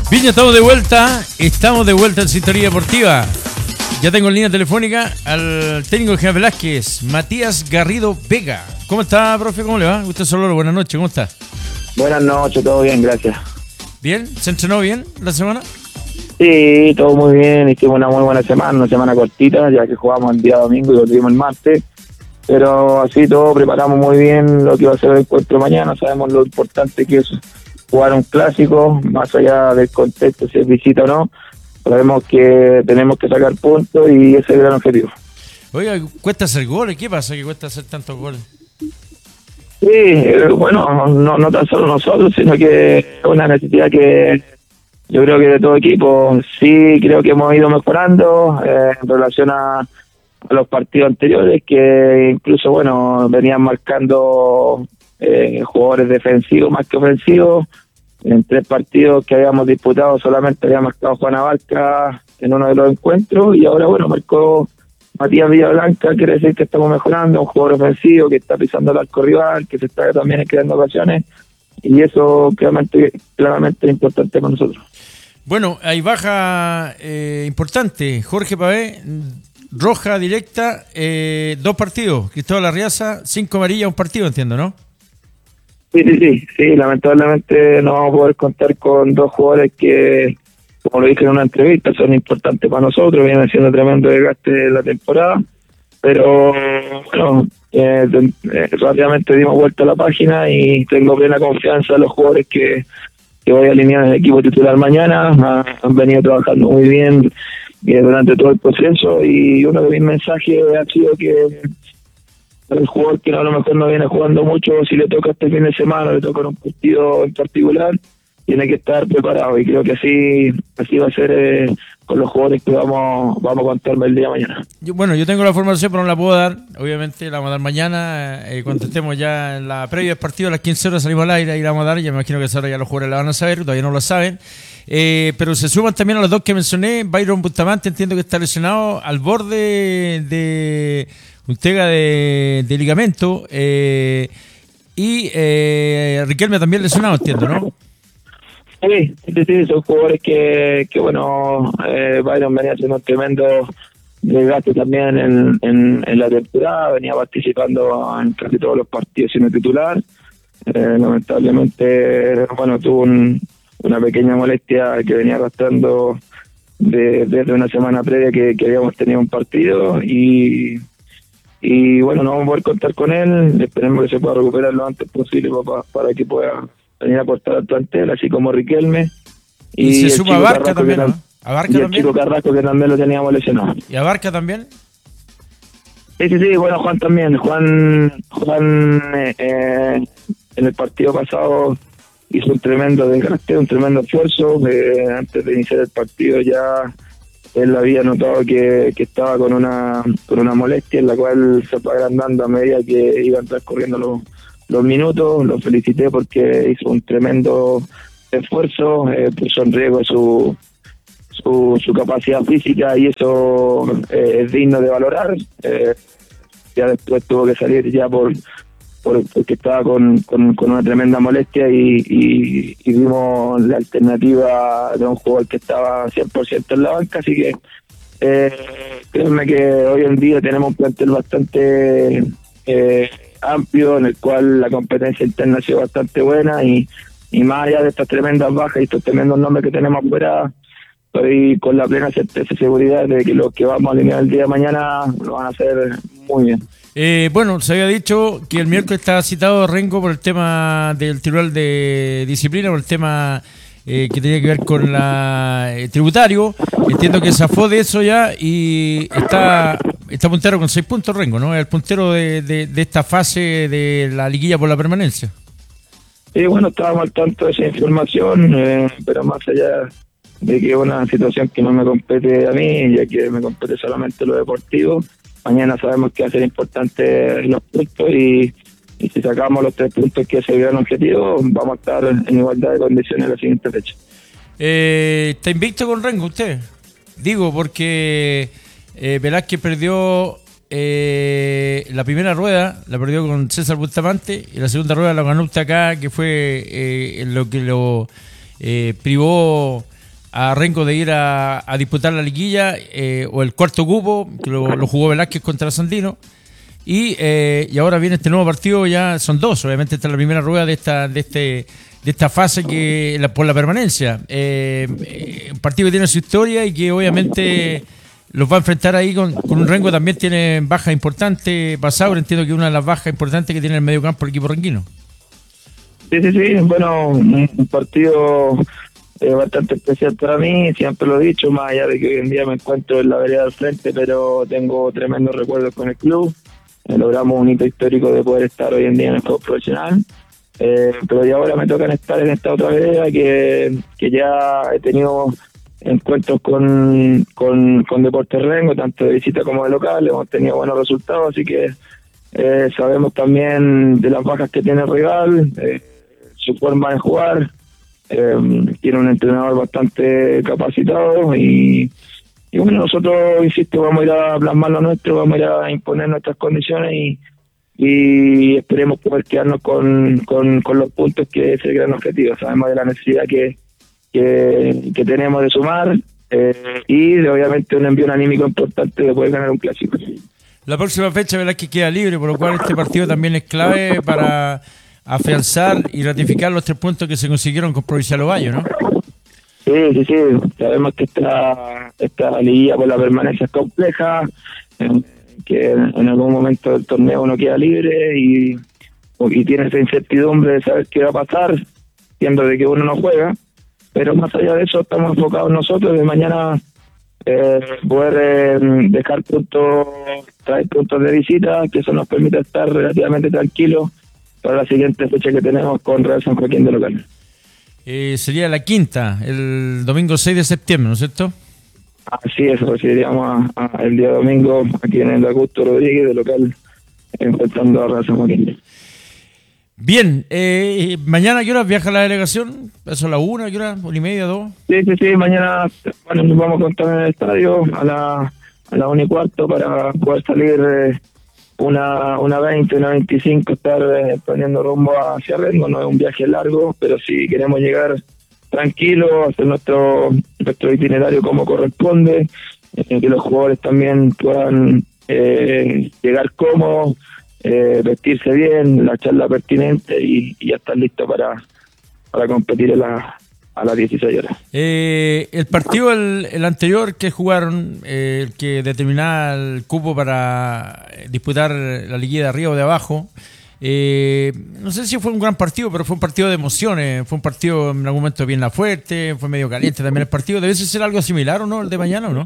Bien, ya estamos de vuelta en Sintonía Deportiva. Ya tengo en línea telefónica al técnico de General Velázquez, Matías Garrido Vega. ¿Cómo está, profe? ¿Cómo le va? Usted solo, buenas noches, ¿cómo está? Buenas noches, todo bien, gracias. ¿Bien? ¿Se entrenó bien la semana? Sí, todo muy bien, hicimos una muy buena semana, una semana cortita, ya que jugamos el día domingo y volvimos el martes. Pero así todo, preparamos muy bien lo que va a ser el encuentro mañana, sabemos lo importante que es jugar un clásico, más allá del contexto, si es visita o no. Sabemos que tenemos que sacar puntos y ese es el gran objetivo. Oiga, ¿cuesta hacer goles? ¿Qué pasa que cuesta hacer tantos goles? Sí, bueno, no tan solo nosotros, sino que es una necesidad que yo creo que de todo equipo. Sí, creo que hemos ido mejorando en relación a los partidos anteriores, que incluso, bueno, venían marcando jugadores defensivos más que ofensivos. En 3 partidos que habíamos disputado solamente había marcado Juan Abarca en uno de los encuentros y ahora, bueno, marcó Matías Villablanca. Quiere decir que estamos mejorando, un jugador ofensivo que está pisando el arco rival, que se está también creando ocasiones, y eso claramente es importante para nosotros. Bueno, hay baja importante. Jorge Pavé, roja directa, 2 partidos. Cristóbal Arriaza, 5 amarillas, 1 partido, entiendo, ¿no? Sí, lamentablemente no vamos a poder contar con 2 jugadores que, como lo dije en una entrevista, son importantes para nosotros, vienen siendo tremendo desgaste de la temporada, pero bueno, rápidamente dimos vuelta a la página y tengo plena confianza en los jugadores que voy a alinear en el equipo titular mañana. Han venido trabajando muy bien durante todo el proceso, y uno de mis mensajes ha sido que el jugador que a lo mejor no viene jugando mucho, si le toca este fin de semana, le toca un partido en particular, tiene que estar preparado, y creo que así va a ser con los jugadores que vamos a contarme el día de mañana. Yo tengo la formación, pero no la puedo dar, obviamente la vamos a dar mañana, cuando estemos ya en la previa del partido, a las 15 horas salimos al aire y la vamos a dar. Ya me imagino que esa hora ya los jugadores la van a saber, todavía no lo saben. Pero se suman también a los 2 que mencioné. Byron Bustamante, entiendo que está lesionado al borde de Untega de ligamento, y Riquelme también lesionado, entiendo, ¿no? Sí, son jugadores que bueno, Byron venía haciendo un tremendo desgaste también en la temporada, venía participando en casi todos los partidos siendo titular. Lamentablemente, bueno, tuvo una pequeña molestia que venía arrastrando desde una semana previa que habíamos tenido un partido, y bueno, no vamos a poder contar con él. Esperemos que se pueda recuperar lo antes posible para que pueda venir a aportar al plantel, así como Riquelme. Y se suma Abarca también, ¿no? ¿Abarca y el también? Chico Carrasco, que también lo teníamos lesionado. ¿Y Abarca también? Sí, bueno, Juan también. Juan en el partido pasado hizo un tremendo desgaste, un tremendo esfuerzo. Antes de iniciar el partido ya él había notado que estaba con una molestia, en la cual se fue agrandando a medida que iban transcurriendo los minutos. Lo felicité porque hizo un tremendo esfuerzo, puso en riesgo su capacidad física, y eso es digno de valorar. Ya después tuvo que salir ya porque estaba con una tremenda molestia, y vimos la alternativa de un jugador que estaba 100% en la banca. Así que créanme que hoy en día tenemos un plantel bastante amplio, en el cual la competencia interna ha sido bastante buena, y más allá de estas tremendas bajas y estos tremendos nombres que tenemos afuera, estoy con la plena certeza y seguridad de que los que vamos a alinear el día de mañana lo van a hacer muy bien. Bueno, se había dicho que el miércoles estaba citado Rengo por el tema del tribunal de disciplina, por el tema que tenía que ver con la tributario. Entiendo que zafó de eso ya y está puntero con 6 puntos Rengo, ¿no? Es el puntero de esta fase de la liguilla por la permanencia. Bueno, estábamos al tanto de esa información, pero más allá de que es una situación que no me compete a mí, ya que me compete solamente lo deportivo, mañana sabemos que va a ser importante los puntos, y si sacamos los 3 puntos que se vieron objetivos, vamos a estar en igualdad de condiciones en la siguiente fecha. ¿Está invicto con Rengo usted? Digo, porque Velázquez perdió la primera rueda, la perdió con César Bustamante, y la segunda rueda la ganó usted acá, que fue lo que lo privó a Rengo de ir a disputar la liguilla o el cuarto cupo, que lo jugó Velázquez contra Sandino. Y ahora viene este nuevo partido, ya son dos, obviamente esta es la primera rueda de esta fase por la permanencia. Un partido que tiene su historia y que obviamente los va a enfrentar ahí con un Rengo también tiene bajas importantes. Basaur, entiendo que una de las bajas importantes que tiene el medio campo el equipo renguino. Sí, bueno, un partido bastante especial para mí, siempre lo he dicho, más allá de que hoy en día me encuentro en la vereda del frente, pero tengo tremendos recuerdos con el club. Logramos un hito histórico de poder estar hoy en día en el fútbol profesional, pero ya ahora me toca estar en esta otra vereda que ya he tenido encuentros con Deportes Rengo, tanto de visita como de local, hemos tenido buenos resultados, así que sabemos también de las bajas que tiene el rival, su forma de jugar, tiene un entrenador bastante capacitado y bueno, nosotros, insisto, vamos a ir a plasmar lo nuestro, vamos a ir a imponer nuestras condiciones y esperemos poder quedarnos con los puntos, que es el gran objetivo. Sabemos de la necesidad que tenemos de sumar y de obviamente un envío anímico importante de poder ganar un clásico. La próxima fecha, ¿verdad?, que queda libre, por lo cual este partido también es clave para afianzar y ratificar los 3 puntos que se consiguieron con Provincial Ovalle, ¿no? Sí. Sabemos que esta liguilla por la permanencia es compleja, que en algún momento del torneo uno queda libre y tiene esa incertidumbre de saber qué va a pasar, siendo de que uno no juega, pero más allá de eso estamos enfocados nosotros de mañana poder dejar traer puntos de visita, que eso nos permite estar relativamente tranquilos para la siguiente fecha que tenemos con Real San Joaquín de local. Sería la quinta, el domingo 6 de septiembre, ¿no es cierto? Así es, iríamos el día domingo aquí en el Augusto Rodríguez de local, enfrentando a Real San Joaquín. Bien, mañana ¿a qué hora viaja la delegación? ¿Eso a la 1, a qué hora? ¿1:30, 2? Sí, mañana nos vamos a contar en el estadio a la 1:15 para poder salir una 20, una 25, estar poniendo rumbo hacia Rengo. No es un viaje largo, pero si queremos llegar tranquilos, hacer nuestro itinerario como corresponde, que los jugadores también puedan llegar cómodos, vestirse bien, la charla pertinente y ya estar listo para competir a las 16 horas. El partido, el anterior que jugaron, el que determinaba el cupo para disputar la liguilla de arriba o de abajo, no sé si fue un gran partido, pero fue un partido de emociones, fue un partido en algún momento bien fuerte, fue medio caliente también el partido. ¿Debe ser algo similar o no, el de mañana o no?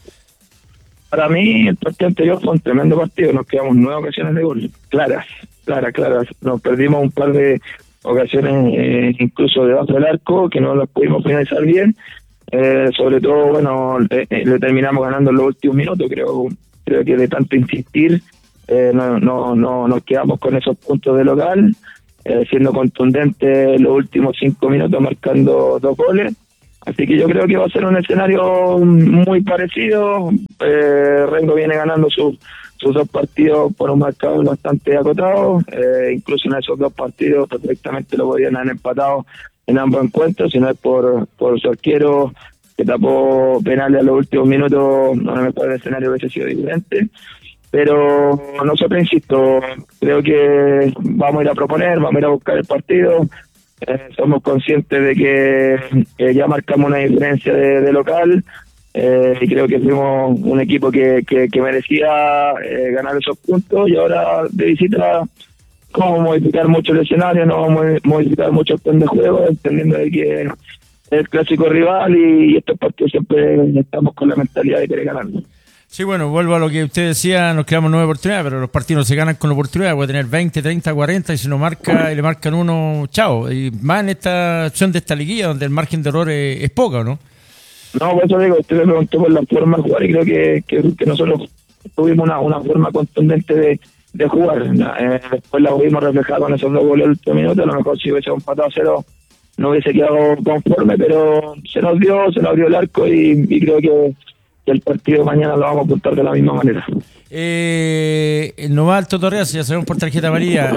Para mí el partido anterior fue un tremendo partido, nos quedamos 9 ocasiones de gol, claras, nos perdimos un par de ocasiones incluso debajo del arco que no las pudimos finalizar bien, sobre todo bueno le terminamos ganando en los últimos minutos, creo que de tanto insistir no nos quedamos con esos puntos de local, siendo contundente los últimos 5 minutos marcando 2 goles. Así que yo creo que va a ser un escenario muy parecido. Rengo viene ganando sus 2 partidos por un marcador bastante acotado. Incluso en esos 2 partidos perfectamente lo podían haber empatado en ambos encuentros, si no es por su arquero que tapó penales a los últimos minutos. No me parece el escenario hubiese sido diferente. Pero nosotros, insisto, creo que vamos a ir a proponer, vamos a ir a buscar el partido. Somos conscientes de que ya marcamos una diferencia de local y creo que fuimos un equipo que merecía ganar esos puntos, y ahora de visita no vamos a modificar mucho el escenario, no vamos a modificar mucho el plan de juego, entendiendo de que es el clásico rival y estos partidos siempre estamos con la mentalidad de querer ganarlo. Sí, bueno, vuelvo a lo que usted decía, nos creamos 9 oportunidades, pero los partidos no se ganan con oportunidades, puede tener 20, 30, 40, y si no marca y le marcan uno, chao. Y más en esta opción de esta liguilla, donde el margen de error es poco, ¿no? No, por eso digo, usted me preguntó por la forma de jugar, y creo que nosotros tuvimos una forma contundente de jugar. Después la pudimos reflejar con esos 2 goles del último minuto. A lo mejor si hubiese empatado a 0 no hubiese quedado conforme, pero se nos dio el arco y creo que el partido de mañana lo vamos a apuntar de la misma manera. No va al Totorreazo, ya sabemos por tarjeta amarilla.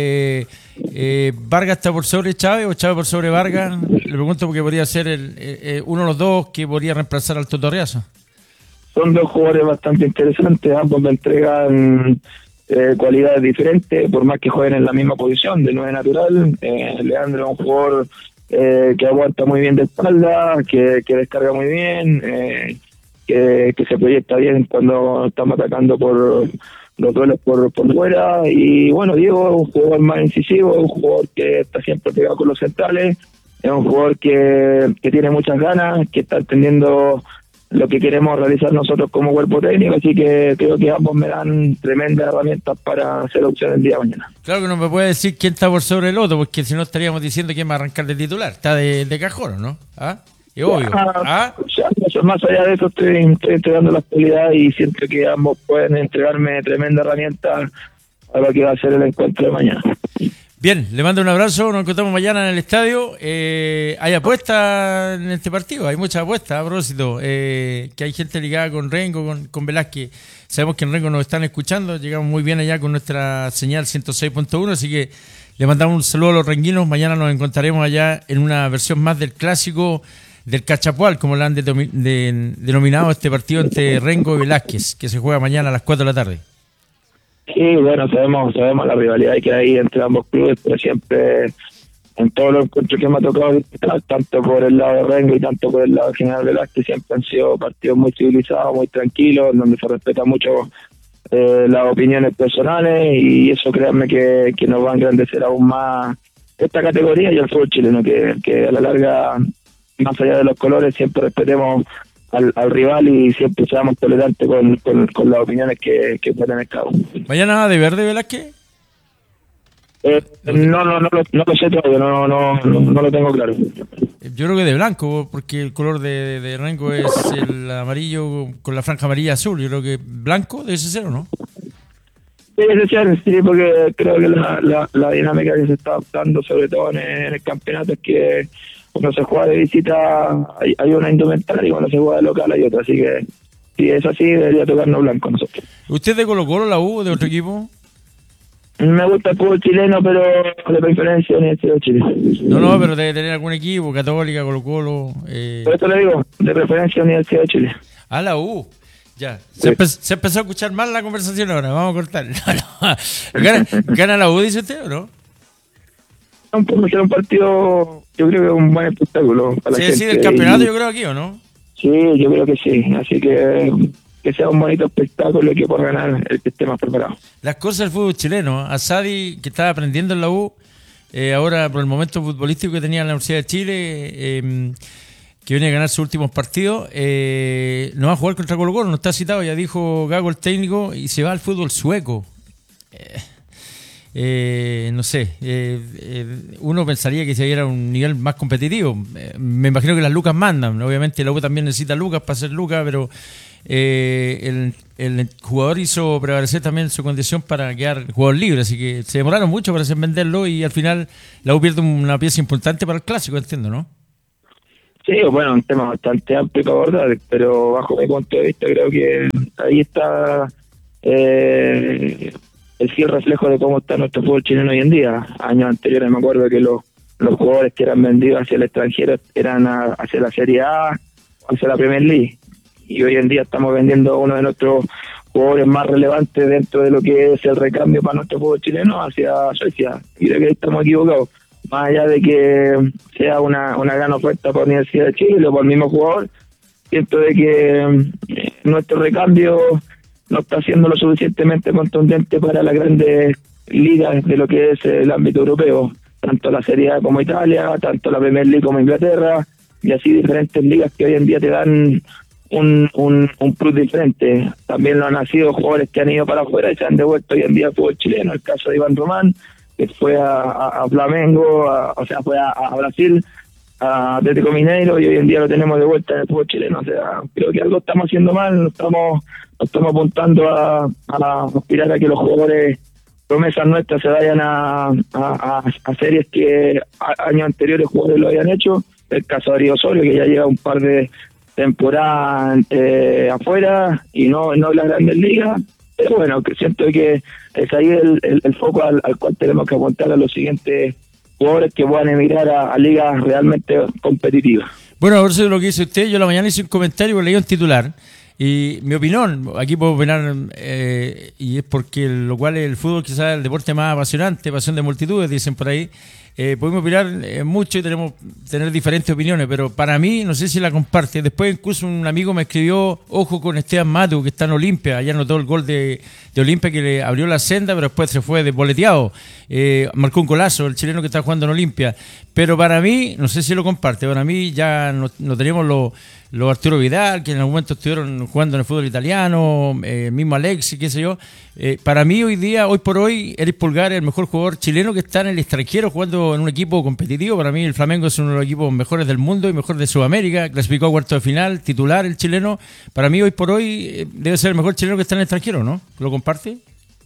¿Vargas está por sobre Chávez o Chávez por sobre Vargas? Le pregunto porque podría ser uno de los dos que podría reemplazar al Totorreazo. Son dos jugadores bastante interesantes, ambos me entregan cualidades diferentes, por más que jueguen en la misma posición, de 9 natural. Leandro es un jugador que aguanta muy bien de espalda, que descarga muy bien, que se proyecta bien cuando estamos atacando por los duelos por fuera. Y bueno, Diego es un jugador más incisivo, es un jugador que está siempre pegado con los centrales, es un jugador que tiene muchas ganas, que está entendiendo lo que queremos realizar nosotros como cuerpo técnico, así que creo que ambos me dan tremendas herramientas para hacer opción el día de mañana. Claro que no me puede decir quién está por sobre el otro, porque si no estaríamos diciendo quién va a arrancar de titular. Está de cajón, ¿no? ¿Ah? Es obvio. Más allá de eso, estoy entregando la actualidad y siento que ambos pueden entregarme tremenda herramienta a lo que va a ser el encuentro de mañana. Bien, le mando un abrazo, nos encontramos mañana en el estadio. ¿Hay apuestas en este partido? Hay muchas apuestas, a propósito, que hay gente ligada con Rengo, con Velázquez. Sabemos que en Rengo nos están escuchando, llegamos muy bien allá con nuestra señal 106.1, así que le mandamos un saludo a los renguinos. Mañana nos encontraremos allá en una versión más del clásico del Cachapual, como lo han denominado este partido entre Rengo y Velázquez, que se juega mañana a las 4 de la tarde. Sí, bueno, sabemos la rivalidad que hay entre ambos clubes, pero siempre en todos los encuentros que me ha tocado disputar, tanto por el lado de Rengo y tanto por el lado de General Velázquez, siempre han sido partidos muy civilizados, muy tranquilos, donde se respeta mucho las opiniones personales, y eso créanme que nos va a engrandecer aún más esta categoría y el fútbol chileno, que a la larga, más allá de los colores, siempre respetemos al rival y siempre seamos tolerantes con las opiniones que pueden tener cada uno. ¿Mañana de verde Velázquez? No lo sé todavía, no lo tengo claro. Yo creo que de blanco, porque el color de Rengo es el amarillo con la franja amarilla azul. Yo creo que blanco debe ser, ¿o no? Sí, porque creo que la dinámica que se está adoptando, sobre todo en el campeonato, es que cuando se juega de visita hay una indumentaria y cuando se juega de local hay otra, así que si es así debería tocarnos blanco nosotros. ¿Usted de Colo-Colo, la U, de otro equipo? Me gusta el fútbol chileno, pero de preferencia Universidad de Chile. No, pero debe tener algún equipo, Católica, Colo-Colo. Por eso le digo, de preferencia Universidad de Chile. Ah, la U. Ya, se empezó a escuchar mal la conversación ahora, vamos a cortar. ¿Gana la U, dice usted, o no? Puede ser un partido, yo creo que es un buen espectáculo para la gente. Sí, del campeonato, yo creo aquí, ¿o no? Sí, yo creo que sí, así que sea un bonito espectáculo y que por ganar el que esté más preparado. Las cosas del fútbol chileno, Asadi, que estaba aprendiendo en la U, ahora por el momento futbolístico que tenía en la Universidad de Chile, que viene a ganar sus últimos partidos, no va a jugar contra Colo-Colo, no está citado, ya dijo Gago el técnico, y se va al fútbol sueco. No sé, uno pensaría que se diera un nivel más competitivo. Me imagino que las lucas mandan, obviamente la U también necesita lucas para ser lucas, pero el jugador hizo prevalecer también su condición para quedar jugador libre, así que se demoraron mucho para hacer venderlo y al final la U pierde una pieza importante para el clásico, entiendo, ¿no? Sí, bueno, un tema bastante amplio que abordar, pero bajo mi punto de vista creo que ahí está el fiel reflejo de cómo está nuestro fútbol chileno hoy en día. Años anteriores me acuerdo que los jugadores que eran vendidos hacia el extranjero eran hacia la Serie A o hacia la Premier League, y hoy en día estamos vendiendo a uno de nuestros jugadores más relevantes dentro de lo que es el recambio para nuestro fútbol chileno hacia Suecia, y creo que estamos equivocados. Más allá de que sea una gran oferta por la Universidad de Chile o por el mismo jugador, siento de que nuestro recambio no está siendo lo suficientemente contundente para las grandes ligas de lo que es el ámbito europeo, tanto la Serie A como Italia, tanto la Premier League como Inglaterra, y así diferentes ligas que hoy en día te dan un plus diferente. También lo han nacido jugadores que han ido para afuera y se han devuelto hoy en día al fútbol chileno, el caso de Iván Román, que fue a Flamengo, fue a Brasil, a Atlético Mineiro, y hoy en día lo tenemos de vuelta en el fútbol chileno. O sea, creo que algo estamos haciendo mal, no estamos apuntando a aspirar a que los jugadores promesas nuestras se vayan a series que años anteriores jugadores lo habían hecho. El caso de Darío Osorio, que ya lleva un par de temporada afuera y no en las grandes ligas. Pero bueno, que siento que es ahí el foco al cual tenemos que apuntar a los siguientes jugadores que puedan emigrar a ligas realmente competitivas. Bueno, a ver si lo que dice usted, yo la mañana hice un comentario, leí un titular, y mi opinión, aquí puedo opinar, y es porque lo cual el fútbol quizás es el deporte más apasionante, pasión de multitudes, dicen por ahí. Podemos opinar mucho y tener diferentes opiniones, pero para mí, no sé si la comparte. Después incluso un amigo me escribió, ojo con Esteban Matu, que está en Olimpia, ayer anotó el gol de Olimpia que le abrió la senda, pero después se fue desboleteado. Marcó un golazo, el chileno que está jugando en Olimpia. Pero para mí, no sé si lo comparte, para mí ya no tenemos los Arturo Vidal, que en algún momento estuvieron jugando en el fútbol italiano, mismo Alexis, qué sé yo. Para mí hoy por hoy, Eric Pulgar es el mejor jugador chileno que está en el extranjero jugando en un equipo competitivo. Para mí el Flamengo es uno de los equipos mejores del mundo y mejor de Sudamérica. Clasificó a cuartos de final, titular el chileno. Para mí hoy por hoy debe ser el mejor chileno que está en el extranjero, ¿no? ¿Lo comparte?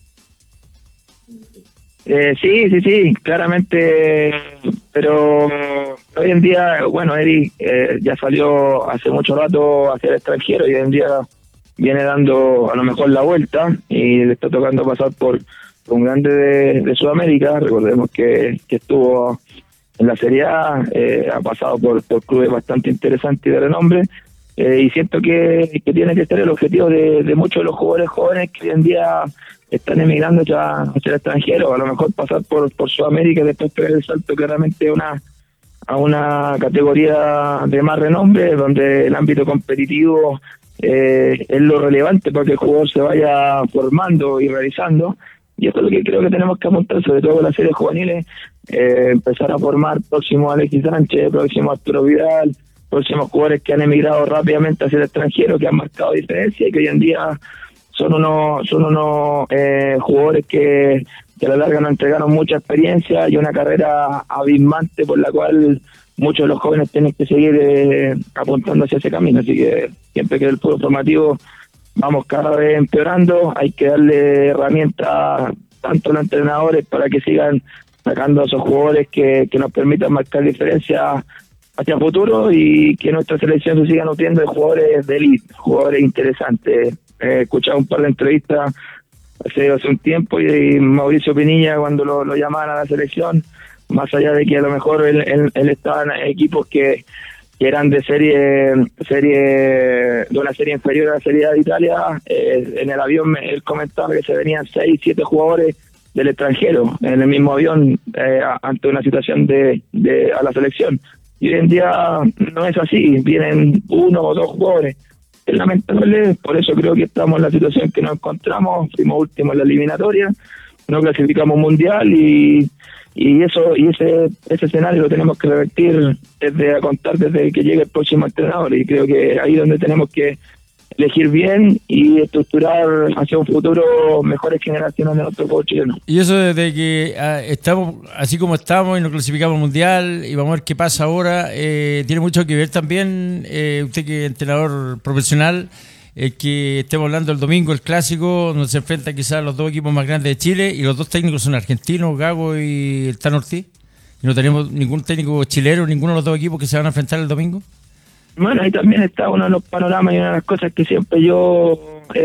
Sí, claramente, pero hoy en día, bueno, Eric ya salió hace mucho rato hacia el extranjero y hoy en día viene dando a lo mejor la vuelta y le está tocando pasar por un grande de Sudamérica. Recordemos que estuvo en la Serie A, ha pasado por clubes bastante interesantes y de renombre, y siento que tiene que ser el objetivo de muchos de los jugadores jóvenes que hoy en día están emigrando hacia el extranjero, a lo mejor pasar por Sudamérica y después pegar el salto claramente a una categoría de más renombre, donde el ámbito competitivo es lo relevante para que el jugador se vaya formando y realizando. Y esto es lo que creo que tenemos que apuntar, sobre todo con las series juveniles, empezar a formar próximo Alexis Sánchez, próximo Arturo Vidal, próximos jugadores que han emigrado rápidamente hacia el extranjero, que han marcado diferencia y que hoy en día son unos jugadores que a la larga nos entregaron mucha experiencia y una carrera abismante por la cual muchos de los jóvenes tienen que seguir apuntando hacia ese camino. Así que siempre que el fútbol formativo vamos cada vez empeorando, hay que darle herramientas tanto a los entrenadores para que sigan sacando a esos jugadores que nos permitan marcar diferencia hacia el futuro y que nuestra selección se siga nutriendo de jugadores de élite, jugadores interesantes. He escuchado un par de entrevistas hace un tiempo y Mauricio Pinilla cuando lo llamaban a la selección, más allá de que a lo mejor él estaba en equipos que eran de una serie inferior a la Serie A de Italia, en el avión él comentaba que se venían 6-7 jugadores del extranjero en el mismo avión ante una situación a la selección. Y hoy en día no es así, vienen 1 o 2 jugadores. Es lamentable, por eso creo que estamos en la situación que nos encontramos, fuimos últimos en la eliminatoria, no clasificamos mundial y ese escenario lo tenemos que revertir desde que llegue el próximo entrenador, y creo que ahí es donde tenemos que elegir bien y estructurar hacia un futuro mejores generaciones de nuestro fútbol chileno. Y eso desde que estamos así como estamos y nos clasificamos al mundial y vamos a ver qué pasa ahora, tiene mucho que ver también, usted que es entrenador profesional, que estemos hablando el domingo, el clásico, donde se enfrentan quizás los 2 equipos más grandes de Chile y los 2 técnicos son argentinos, Gago y el Tano Ortiz, y no tenemos ningún técnico chileno, ninguno de los 2 equipos que se van a enfrentar el domingo. Bueno, ahí también está uno de los panoramas y una de las cosas que siempre yo